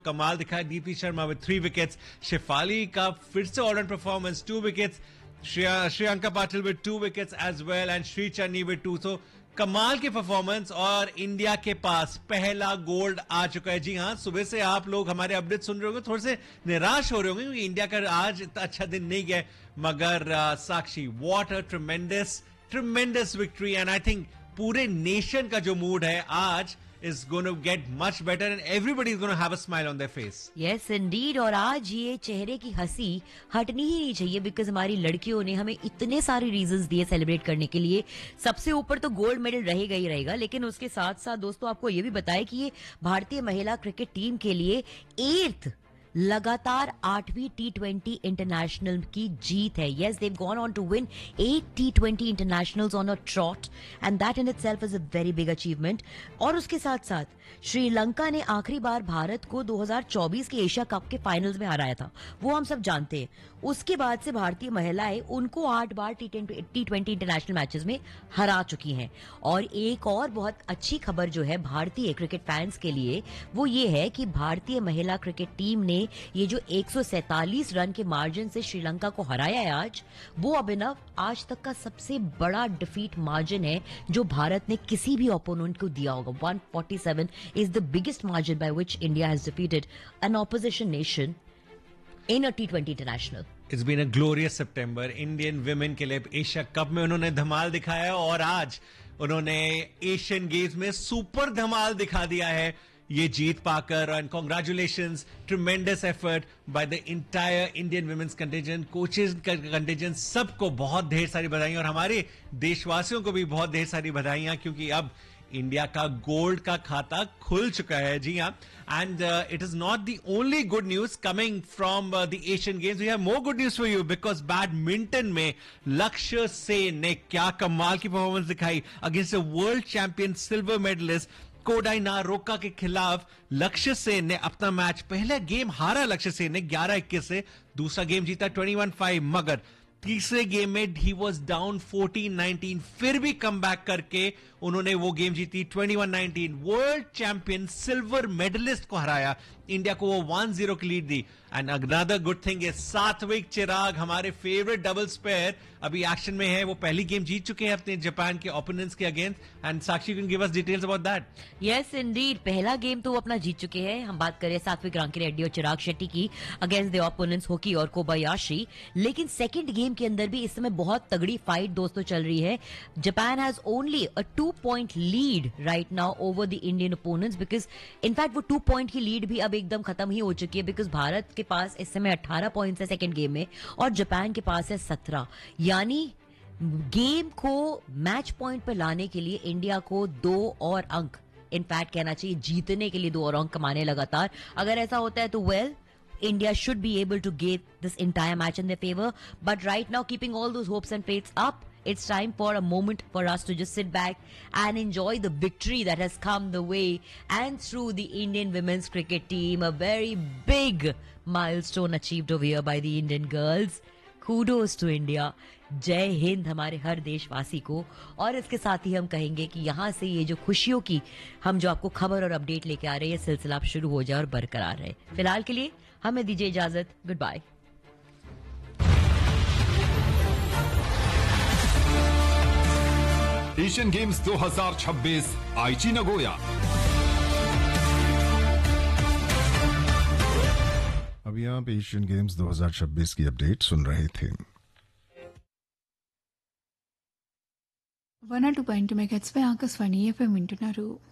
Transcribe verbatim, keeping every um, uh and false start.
कमाल दिखाया Deepti Sharma with three wickets, Shefali का फिर से all-round performance, two wickets, Shreyanka Patil with two wickets as well and Shri Channi with two. सो कमाल की परफॉर्मेंस और इंडिया के पास पहला गोल्ड आ चुका है. जी हाँ, सुबह से आप लोग हमारे अपडेट सुन रहे होंगे, थोड़े से निराश हो रहे होंगे क्योंकि इंडिया का आज इतना अच्छा दिन नहीं गया, मगर uh, Sakshi, what a ट्रेमेंडस ट्रेमेंडस victory. And I think पूरे नेशन का जो मूड है आज is going to get much better and everybody is going to have a smile on their face. Yes indeed. और आज ये चेहरे की हंसी हटनी ही नहीं चाहिए बिकॉज हमारी लड़कियों ने हमें इतने सारे रीजंस दिए सेलिब्रेट करने के लिए. सबसे ऊपर तो गोल्ड मेडल रहेगा ही रहेगा, लेकिन उसके साथ साथ दोस्तों आपको ये भी बताया कि ये भारतीय महिला क्रिकेट टीम के लिए एट्थ लगातार आठवीं टी ट्वेंटी इंटरनेशनल की जीत है. Yes, Dev gone on to win at T twenty internationals on a trout and that in itself is a very big achievement. और उसके साथ साथ श्रीलंका ने आखिरी बार भारत को दो हज़ार चौबीस के एशिया कप के फाइनल्स में हराया था, वो हम सब जानते हैं. उसके बाद से भारतीय महिलाएं उनको आठ बार टी ट्वेंटी इंटरनेशनल मैचेस में हरा चुकी हैं. और एक और बहुत अच्छी खबर जो है भारतीय क्रिकेट फैंस के लिए वो ये है कि भारतीय महिला क्रिकेट टीम ने ये जो एक सौ सैंतालीस रन के मार्जिन से श्रीलंका को हराया है आज, वो अभिनव आज तक का सबसे बड़ा डिफीट मार्जिन है जो भारत ने किसी भी ओपोनेंट को दिया होगा. one forty-seven is the biggest margin by which India has defeated an opposition nation in a T twenty international. It's been a glorious September. Indian women के लिए एशिया कप में उन्होंने धमाल दिखाया और आज उन्होंने एशियन गेम्स में सुपर धमाल दिखा दिया है ये जीत पाकर. And congratulations, tremendous effort by the entire Indian women's contingent, coaches का कंटिजेंट, सबको बहुत ढेर सारी बधाइयां और हमारे देशवासियों को भी बहुत ढेर सारी बधाइयां क्योंकि अब इंडिया का गोल्ड का खाता खुल चुका है. जी हाँ, and it is not the only good news coming from the Asian games. We have more good news for you because badminton में लक्ष्य सेन ने क्या कमाल की परफॉर्मेंस दिखाई against the world champion silver medallist Kodai नारोका के खिलाफ. लक्ष्य सेन ने अपना मैच, पहला गेम हारा लक्ष्य सेन ने ग्यारह इक्कीस से, दूसरा गेम जीता इक्कीस फाइव, मगर तीसरे गेम में he was down fourteen nineteen, फिर भी कम बैक करके उन्होंने वो गेम जीती इक्कीस nineteen. World champion silver medallist को हराया, इंडिया को वो वन जीरो की lead the. And another good thing है सात्विक चिराग, हमारे फेवरेट डबल्स पेयर, अभी एक्शन में है. वो पहली गेम जीत चुके हैं अपने जापान के ओपोनेंट्स के against. And Sakshi can give us details about that. Yes Indeed, पहला गेम तो वो अपना जीत चुके हैं. हम बात करें सात्विक रांकीरेड्डी और चिराग शेट्टी की अगेंस्ट द ओपोनेंट्स होकी और कोबायाशी. लेकिन सेकंड गेम के अंदर भी इस समय बहुत तगड़ी फाइट दोस्तों चल रही है. Japan has only a two point lead right now over the Indian opponents because in fact वो टू पॉइंट की लीड भी अब एकदम खत्म ही हो चुकी है बिकॉज भारत के पास इस समय अठारह पॉइंट्स है सेकंड गेम में और जापान के पास है सत्रह. यानी गेम को मैच पॉइंट पर लाने के लिए इंडिया को दो और अंक, इनफैक्ट कहना चाहिए जीतने के लिए दो और अंक कमाने लगातार. अगर ऐसा होता है तो well India should be able to get this entire match in their favor. But right now, keeping all those hopes and faiths up, it's time for a moment for us to just sit back and enjoy the victory that has come the way and through the Indian women's cricket team. A very big milestone achieved over here by the Indian girls. Kudos to India. जय हिंद हमारे हर देशवासी को. और इसके साथ ही हम कहेंगे कि यहाँ से ये जो खुशियों की हम जो आपको खबर और अपडेट लेके आ रहे हैं, ये सिलसिला अब शुरू हो जाए और बरकरार रहे. फिलहाल के लिए हमें दीजिए इजाजत. Good bye. एशियन गेम्स दो हज़ार छब्बीस आईची नगोया. अभी आप एशियन गेम्स दो हज़ार छब्बीस की अपडेट सुन रहे थे. వన్ టూ పాయింట్ మెగాట్స్ పై ఆకాశవాణి ఎఫ్ఎం వింటున్నారు.